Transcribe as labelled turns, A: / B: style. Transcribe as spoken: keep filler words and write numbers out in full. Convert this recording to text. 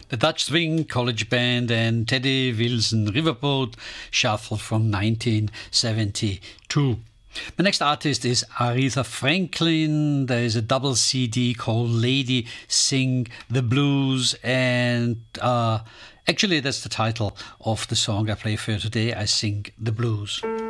A: The Dutch Swing College Band and Teddy Wilson Riverboat Shuffle from nineteen seventy-two. My next artist is Aretha Franklin. There is a double C D called Lady Sing the Blues, and uh, actually that's the title of the song I play for you today, I Sing the Blues.